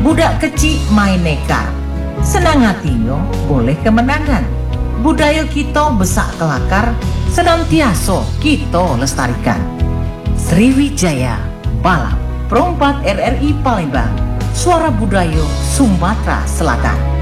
Budak kecil main nekar, senang hatinya boleh kemenangan. Budaya kita besak kelakar, senantiasa kita lestarikan. Sriwijaya Balap Perompak RRI Palembang, suara budaya Sumatera Selatan.